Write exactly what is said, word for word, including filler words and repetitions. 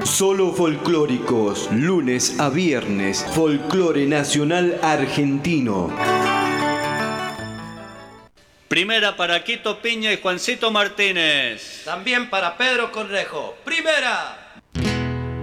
Solo folclóricos, lunes a viernes, folclore nacional argentino. Primera para Quito Piña y Juancito Martínez. También para Pedro Cornejo. Primera.